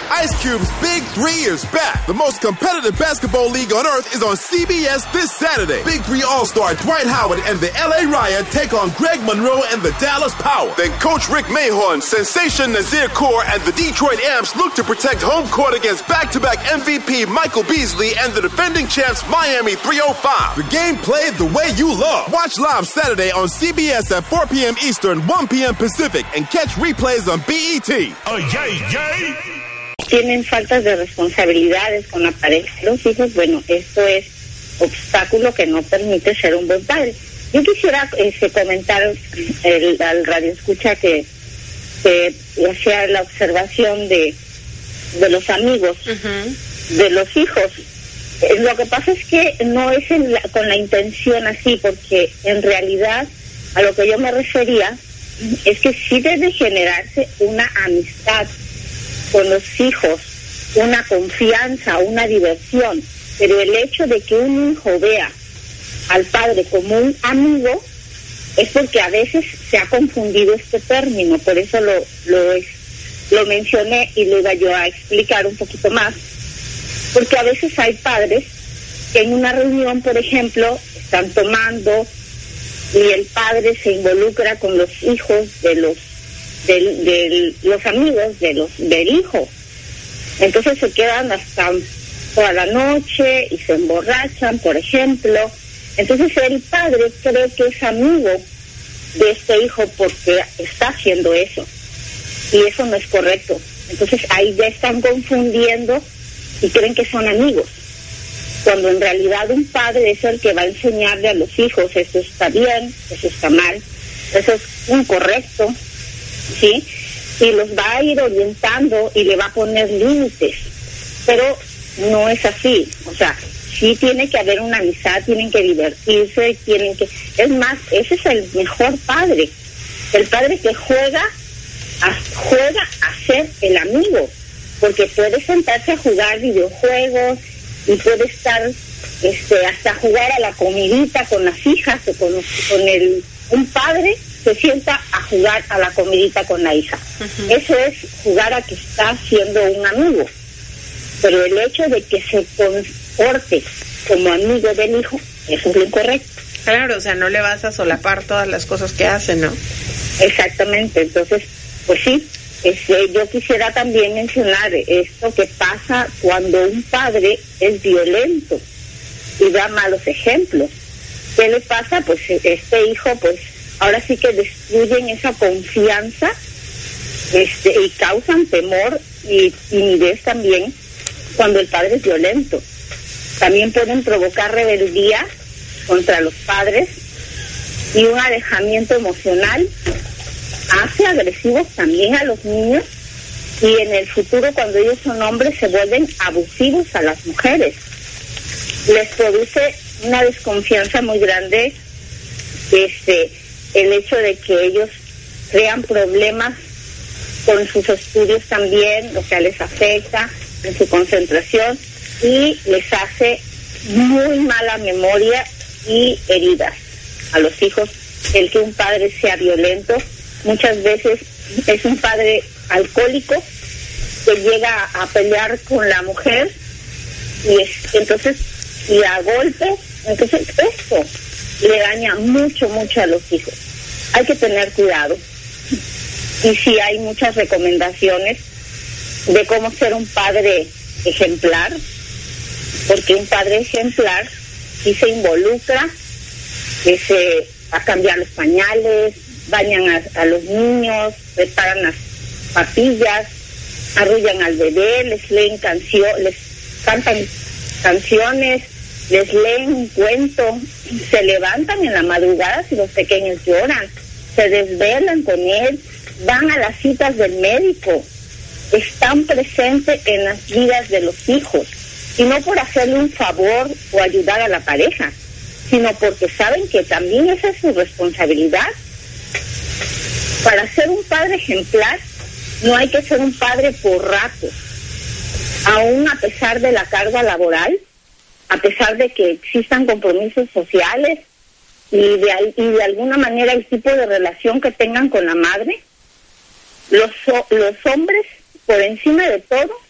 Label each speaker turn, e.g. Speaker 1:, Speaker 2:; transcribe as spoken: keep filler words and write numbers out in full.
Speaker 1: Ice Cube's Big Three is back. The most competitive basketball league on earth is on C B S this Saturday. Big Three All-Star Dwight Howard and the L A Riot take on Greg Monroe and the Dallas Power. Then Coach Rick Mahorn, Sensation Nazir Kaur, and the Detroit Amps look to protect home court against back-to-back M V P Michael Beasley and the defending champs Miami three oh five. The game played the way you love. Watch live Saturday on C B S at four p.m. Eastern, one p.m. Pacific, and catch replays on B E T.
Speaker 2: Oh, yay, yay.
Speaker 3: Tienen faltas de responsabilidades con la pareja de los hijos. Bueno, esto es obstáculo que no permite ser un buen padre. Yo quisiera este, comentar el, al radio escucha que, que hacía la observación de, de los amigos, uh-huh. de los hijos. Eh, lo que pasa es que no es en la, con la intención así, porque en realidad a lo que yo me refería es que sí debe generarse una amistad con los hijos, una confianza, una diversión, pero el hecho de que un hijo vea al padre como un amigo es porque a veces se ha confundido este término, por eso lo lo, es, lo mencioné y lo iba yo a explicar un poquito más, porque a veces hay padres que en una reunión, por ejemplo, están tomando y el padre se involucra con los hijos de los Del, de los amigos de los del hijo, entonces se quedan hasta toda la noche y se emborrachan, por ejemplo. Entonces el padre cree que es amigo de este hijo porque está haciendo eso, y eso no es correcto. Entonces ahí ya están confundiendo y creen que son amigos, cuando en realidad un padre es el que va a enseñarle a los hijos: esto está bien, eso está mal, eso es incorrecto, ¿sí? Y los va a ir orientando y le va a poner límites, pero no es así. O sea, sí tiene que haber una amistad, tienen que divertirse, tienen que... Es más, ese es el mejor padre, el padre que juega a, juega a ser el amigo, porque puede sentarse a jugar videojuegos y puede estar este hasta jugar a la comidita con las hijas o con, con el un padre se sienta a jugar a la comidita con la hija. Uh-huh. Eso es jugar a que está siendo un amigo. Pero el hecho de que se comporte como amigo del hijo, eso es lo incorrecto.
Speaker 4: Claro, o sea, no le vas a solapar todas las cosas que hace, ¿no?
Speaker 3: Exactamente. Entonces, pues sí, este, yo quisiera también mencionar esto que pasa cuando un padre es violento y da malos ejemplos. ¿Qué le pasa? Pues este hijo, pues ahora sí que destruyen esa confianza este, y causan temor y timidez también cuando el padre es violento. También pueden provocar rebeldía contra los padres y un alejamiento emocional. Hace agresivos también a los niños, y en el futuro, cuando ellos son hombres, se vuelven abusivos a las mujeres. Les produce una desconfianza muy grande este el hecho de que ellos crean problemas con sus estudios también, o sea, les afecta en su concentración y les hace muy mala memoria y heridas a los hijos. El que un padre sea violento muchas veces es un padre alcohólico que llega a pelear con la mujer y es, entonces y a golpes. Entonces esto le daña mucho, mucho a los hijos. Hay que tener cuidado. Y sí hay muchas recomendaciones de cómo ser un padre ejemplar, porque un padre ejemplar sí se involucra, que se a cambiar los pañales, bañan a, a los niños, preparan las papillas, arrullan al bebé, les leen canciones, les cantan canciones, les leen un cuento, se levantan en la madrugada si los pequeños lloran, se desvelan con él, van a las citas del médico, están presentes en las vidas de los hijos, y no por hacerle un favor o ayudar a la pareja, sino porque saben que también esa es su responsabilidad. Para ser un padre ejemplar no hay que ser un padre por ratos, aún a pesar de la carga laboral, a pesar de que existan compromisos sociales y de, y de alguna manera el tipo de relación que tengan con la madre. Los, los hombres, por encima de todo,